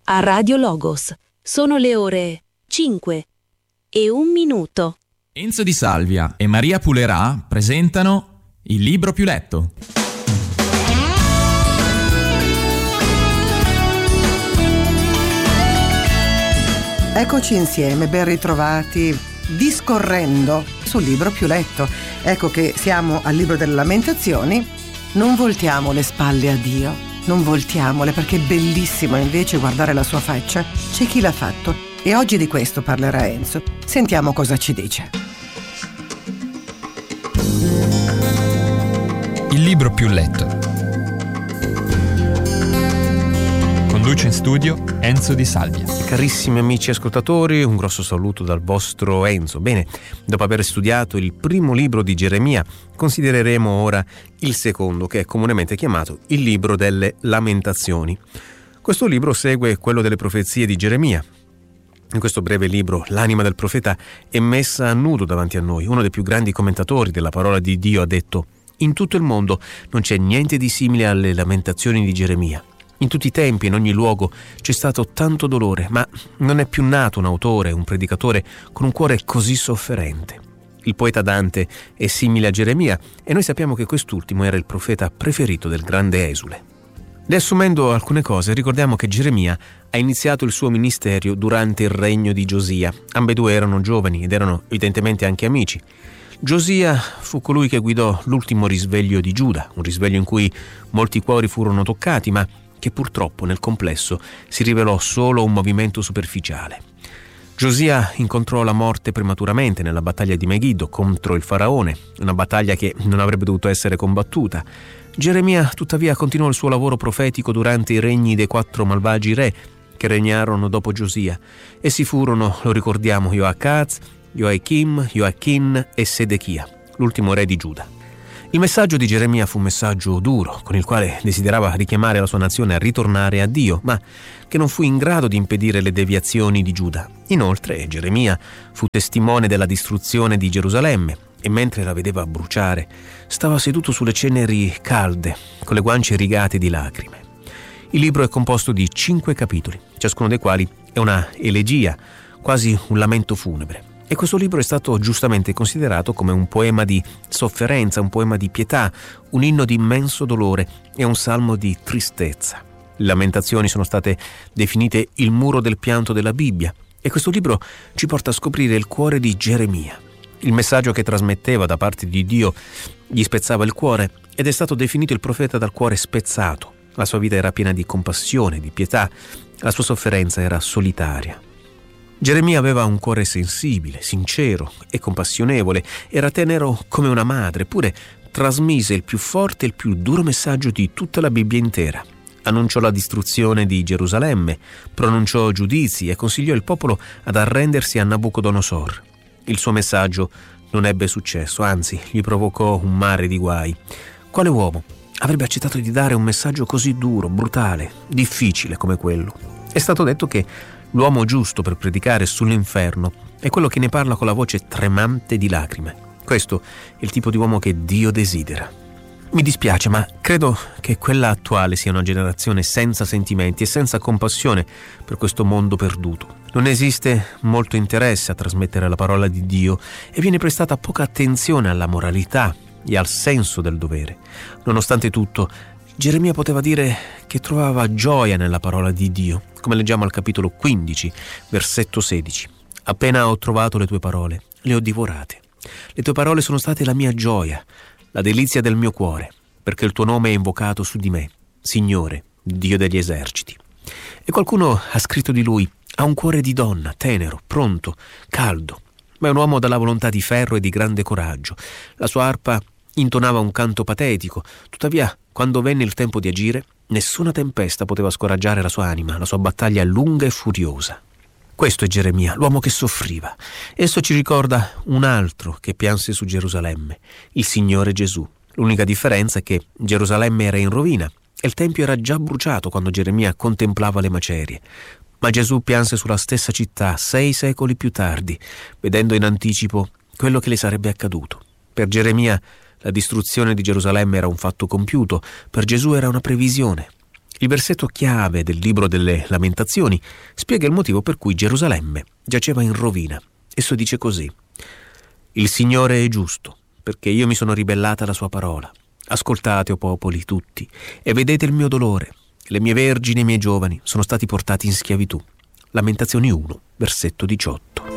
a Radio Logos. Sono le ore 5:01. Enzo Di Salvia e Maria Pulerà presentano Il libro più letto. Eccoci insieme, ben ritrovati, discorrendo sul libro più letto. Ecco che siamo al libro delle Lamentazioni. Non voltiamo le spalle a Dio, non voltiamole, perché è bellissimo invece guardare la sua faccia. C'è chi l'ha fatto e oggi di questo parlerà Enzo. Sentiamo cosa ci dice. Il libro più letto. Conduce in studio Enzo Di Salvia. Carissimi amici ascoltatori, un grosso saluto dal vostro Enzo. Bene, dopo aver studiato il primo libro di Geremia, considereremo ora il secondo, che è comunemente chiamato il libro delle Lamentazioni. Questo libro segue quello delle profezie di Geremia. In questo breve libro l'anima del profeta è messa a nudo davanti a noi. Uno dei più grandi commentatori della parola di Dio ha detto: in tutto il mondo non c'è niente di simile alle Lamentazioni di Geremia. In tutti i tempi, in ogni luogo, c'è stato tanto dolore, ma non è più nato un autore, un predicatore con un cuore così sofferente. Il poeta Dante è simile a Geremia e noi sappiamo che quest'ultimo era il profeta preferito del grande esule. Riassumendo alcune cose, ricordiamo che Geremia ha iniziato il suo ministero durante il regno di Giosia. Ambedue erano giovani ed erano evidentemente anche amici. Giosia fu colui che guidò l'ultimo risveglio di Giuda, un risveglio in cui molti cuori furono toccati, ma che purtroppo nel complesso si rivelò solo un movimento superficiale. Giosia incontrò la morte prematuramente nella battaglia di Megiddo contro il faraone, una battaglia che non avrebbe dovuto essere combattuta. Geremia tuttavia continuò il suo lavoro profetico durante i regni dei 4 malvagi re che regnarono dopo Giosia. Essi furono, lo ricordiamo, Joacaz, Joachim, Joachin e Sedechia, l'ultimo re di Giuda. Il messaggio di Geremia fu un messaggio duro, con il quale desiderava richiamare la sua nazione a ritornare a Dio, ma che non fu in grado di impedire le deviazioni di Giuda. Inoltre, Geremia fu testimone della distruzione di Gerusalemme e mentre la vedeva bruciare, stava seduto sulle ceneri calde, con le guance rigate di lacrime. Il libro è composto di 5 capitoli, ciascuno dei quali è una elegia, quasi un lamento funebre. E questo libro è stato giustamente considerato come un poema di sofferenza, un poema di pietà, un inno di immenso dolore e un salmo di tristezza. Le Lamentazioni sono state definite il muro del pianto della Bibbia e questo libro ci porta a scoprire il cuore di Geremia. Il messaggio che trasmetteva da parte di Dio gli spezzava il cuore ed è stato definito il profeta dal cuore spezzato. La sua vita era piena di compassione, di pietà, la sua sofferenza era solitaria. Geremia aveva un cuore sensibile, sincero e compassionevole, era tenero come una madre, eppure trasmise il più forte e il più duro messaggio di tutta la Bibbia intera. Annunciò la distruzione di Gerusalemme, pronunciò giudizi e consigliò il popolo ad arrendersi a Nabucodonosor. Il suo messaggio non ebbe successo, anzi gli provocò un mare di guai. Quale uomo avrebbe accettato di dare un messaggio così duro, brutale, difficile come quello? È stato detto che l'uomo giusto per predicare sull'inferno è quello che ne parla con la voce tremante di lacrime. Questo è il tipo di uomo che Dio desidera. Mi dispiace, ma credo che quella attuale sia una generazione senza sentimenti e senza compassione per questo mondo perduto. Non esiste molto interesse a trasmettere la parola di Dio e viene prestata poca attenzione alla moralità e al senso del dovere. Nonostante tutto, Geremia poteva dire che trovava gioia nella parola di Dio, come leggiamo al capitolo 15, versetto 16. Appena ho trovato le tue parole, le ho divorate. Le tue parole sono state la mia gioia, la delizia del mio cuore, perché il tuo nome è invocato su di me, Signore, Dio degli eserciti. E qualcuno ha scritto di lui: ha un cuore di donna, tenero, pronto, caldo, ma è un uomo dalla volontà di ferro e di grande coraggio. La sua arpa intonava un canto patetico, tuttavia quando venne il tempo di agire, nessuna tempesta poteva scoraggiare la sua anima, la sua battaglia lunga e furiosa. Questo è Geremia, l'uomo che soffriva. Esso ci ricorda un altro che pianse su Gerusalemme, il Signore Gesù. L'unica differenza è che Gerusalemme era in rovina e il Tempio era già bruciato quando Geremia contemplava le macerie. Ma Gesù pianse sulla stessa città 6 secoli più tardi, vedendo in anticipo quello che le sarebbe accaduto. Per Geremia la distruzione di Gerusalemme era un fatto compiuto, per Gesù era una previsione. Il versetto chiave del libro delle Lamentazioni spiega il motivo per cui Gerusalemme giaceva in rovina. Esso dice così: «Il Signore è giusto, perché io mi sono ribellata alla sua parola. Ascoltate, o popoli tutti, e vedete il mio dolore. Le mie vergini e i miei giovani sono stati portati in schiavitù». Lamentazioni 1, versetto 18.